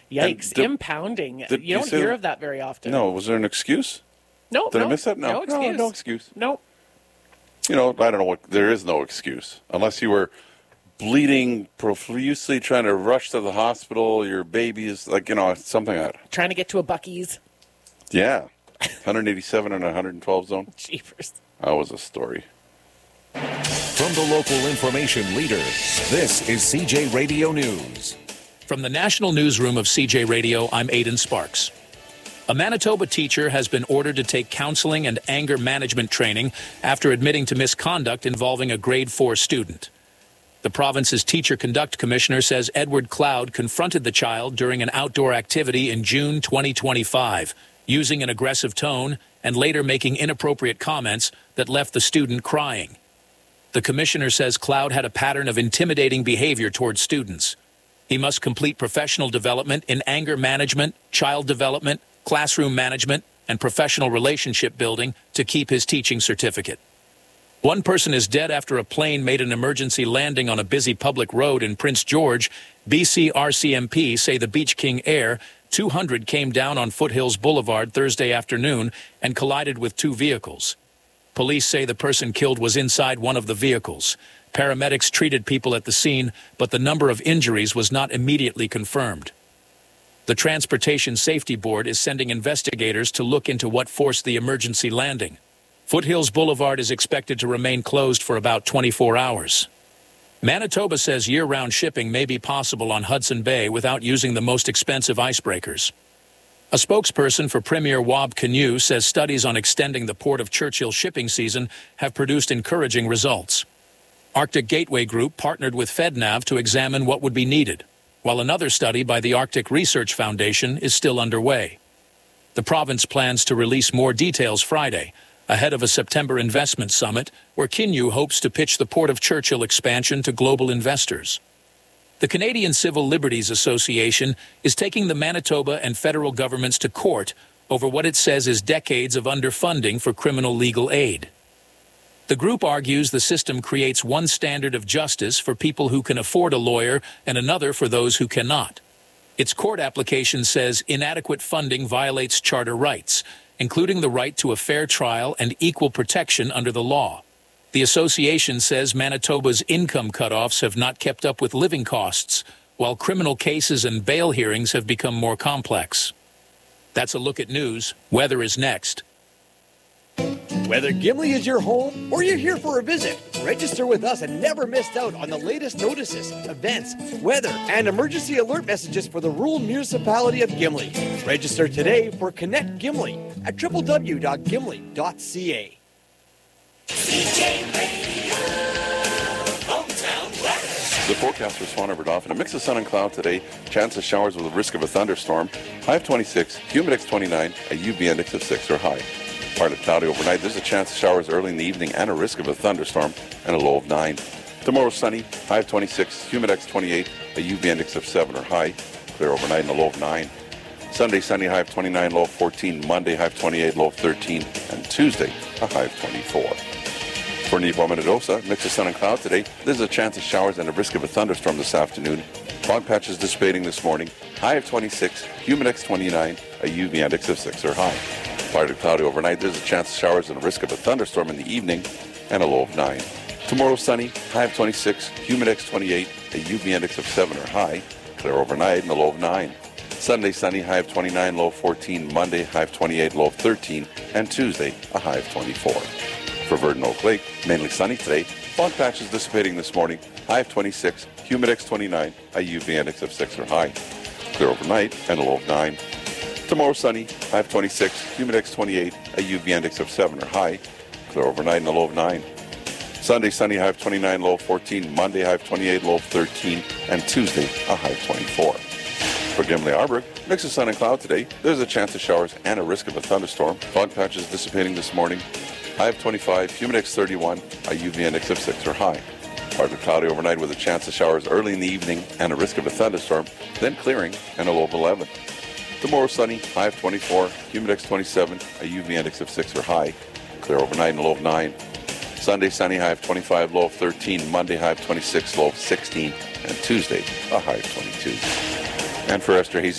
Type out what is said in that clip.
Yikes. Impounding. You don't hear of that very often. No. Was there an excuse? No. Did I miss that? No. No excuse. No. I don't know what. There is no excuse. Unless you were bleeding profusely, trying to rush to the hospital. Your baby is something like that. Trying to get to a Buc-ee's. Yeah. 187 and 112 zone. Jeepers. That was a story. From the local information leader, this is CJ Radio News. From the National Newsroom of CJ Radio, I'm Aidan Sparks. A Manitoba teacher has been ordered to take counseling and anger management training after admitting to misconduct involving a grade 4 student. The province's Teacher Conduct Commissioner says Edward Cloud confronted the child during an outdoor activity in June 2025, using an aggressive tone and later making inappropriate comments that left the student crying. The commissioner says Cloud had a pattern of intimidating behavior towards students. He must complete professional development in anger management, child development, classroom management, and professional relationship building to keep his teaching certificate. One person is dead after a plane made an emergency landing on a busy public road in Prince George. BC RCMP say the Beach King Air 200 came down on Foothills Boulevard Thursday afternoon and collided with two vehicles. Police say the person killed was inside one of the vehicles. Paramedics treated people at the scene, but the number of injuries was not immediately confirmed. The Transportation Safety Board is sending investigators to look into what forced the emergency landing. Foothills Boulevard is expected to remain closed for about 24 hours. Manitoba says year-round shipping may be possible on Hudson Bay without using the most expensive icebreakers. A spokesperson for Premier Wab Canoe says studies on extending the Port of Churchill shipping season have produced encouraging results. Arctic Gateway Group partnered with FedNav to examine what would be needed, while another study by the Arctic Research Foundation is still underway. The province plans to release more details Friday, ahead of a September investment summit where Canoe hopes to pitch the Port of Churchill expansion to global investors. The Canadian Civil Liberties Association is taking the Manitoba and federal governments to court over what it says is decades of underfunding for criminal legal aid. The group argues the system creates one standard of justice for people who can afford a lawyer and another for those who cannot. Its court application says inadequate funding violates charter rights, including the right to a fair trial and equal protection under the law. The association says Manitoba's income cutoffs have not kept up with living costs, while criminal cases and bail hearings have become more complex. That's a look at news. Weather is next. Whether Gimli is your home or you're here for a visit, register with us and never miss out on the latest notices, events, weather, and emergency alert messages for the rural municipality of Gimli. Register today for Connect Gimli at www.gimli.ca. CJ Radio, hometown weather. The forecast for Swan River Dauphin, a mix of sun and cloud today, chance of showers with a risk of a thunderstorm, high of 26, humidix 29, a UV index of 6 or high. Partly cloudy overnight, there's a chance of showers early in the evening and a risk of a thunderstorm, and a low of 9. Tomorrow sunny, high of 26, humidix 28, a UV index of 7 or high, clear overnight and a low of 9. Sunday sunny, high of 29, low of 14, Monday high of 28, low of 13, and Tuesday a high of 24. For Nivo-Minidosa, mix of sun and cloud today. There's a chance of showers and a risk of a thunderstorm this afternoon. Fog patches dissipating this morning. High of 26, humidix 29, a UV index of 6 or high. Partly cloudy overnight. There's a chance of showers and a risk of a thunderstorm in the evening, and a low of 9. Tomorrow sunny, high of 26, humidix 28, a UV index of 7 or high. Clear overnight and a low of 9. Sunday sunny, high of 29, low of 14. Monday high of 28, low of 13, and Tuesday a high of 24. For Verdon Oak Lake, mainly sunny today. Fog patches dissipating this morning. High of 26, humidix 29, a UV index of 6 or high. Clear overnight and a low of 9. Tomorrow sunny, high of 26, humidix 28, a UV index of 7 or high. Clear overnight and a low of 9. Sunday sunny, high of 29, low of 14. Monday high of 28, low of 13, and Tuesday a high of 24. For Gimli Arbor, mix of sun and cloud today. There's a chance of showers and a risk of a thunderstorm. Fog patches dissipating this morning. High of 25, humidix 31, a UV index of 6 or high. Partly cloudy overnight with a chance of showers early in the evening and a risk of a thunderstorm, then clearing and a low of 11. Tomorrow sunny, high of 24, humidix 27, a UV index of 6 or high. Clear overnight and a low of 9. Sunday sunny, high of 25, low of 13. Monday high of 26, low of 16, and Tuesday a high of 22. And for Esther Hazy.